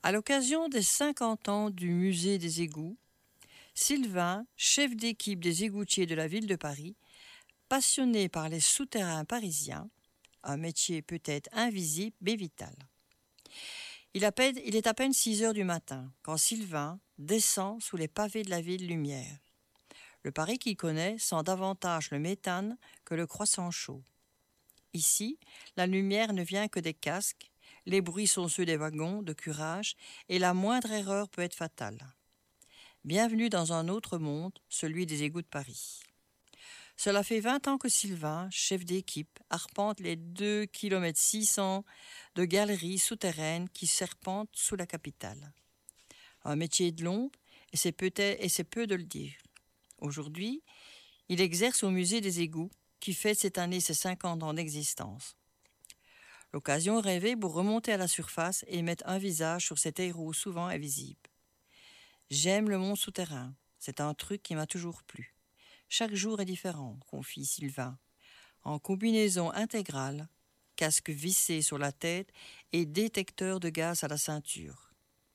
À l'occasion des 50 ans du musée des égouts, Sylvain, chef d'équipe des égoutiers de la ville de Paris, passionné par les souterrains parisiens, un métier peut-être invisible mais vital. Il est à peine 6 heures du matin quand Sylvain descend sous les pavés de la ville Lumière. Le Paris qu'il connaît sent davantage le méthane que le croissant chaud. Ici, la lumière ne vient que des casques, les bruits sont ceux des wagons de curage et la moindre erreur peut être fatale. Bienvenue dans un autre monde, celui des égouts de Paris. Cela fait 20 ans que Sylvain, chef d'équipe, arpente les 2,6 km de galeries souterraines qui serpentent sous la capitale. Un métier de l'ombre, et c'est peu de le dire. Aujourd'hui, il exerce au musée des égouts, qui fête cette année ses 50 ans d'existence. L'occasion rêvée pour remonter à la surface et mettre un visage sur cet héros souvent invisible. J'aime le monde souterrain, c'est un truc qui m'a toujours plu. Chaque jour est différent, confie Sylvain. En combinaison intégrale, casque vissé sur la tête et détecteur de gaz à la ceinture.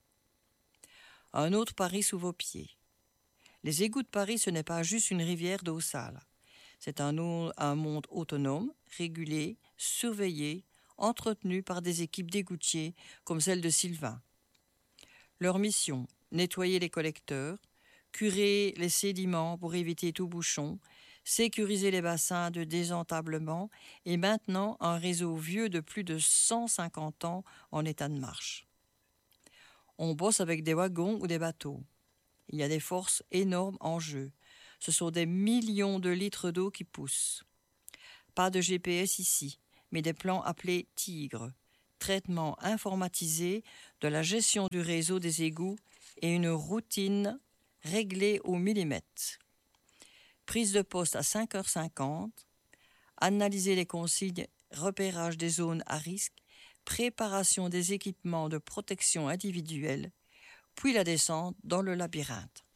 Un autre Paris sous vos pieds. Les égouts de Paris, ce n'est pas juste une rivière d'eau sale. C'est un monde autonome, régulé, surveillé, entretenu par des équipes d'égoutiers comme celle de Sylvain. Leur mission, nettoyer les collecteurs, curer les sédiments pour éviter tout bouchon, sécuriser les bassins de désentablement et maintenant un réseau vieux de plus de 150 ans en état de marche. On bosse avec des wagons ou des bateaux. Il y a des forces énormes en jeu. Ce sont des millions de litres d'eau qui poussent. Pas de GPS ici, mais des plans appelés Tigre, traitement informatisé de la gestion du réseau des égouts et une routine réglée au millimètre. Prise de poste à 5h50, analyser les consignes, repérage des zones à risque, préparation des équipements de protection individuelle, puis la descente dans le labyrinthe.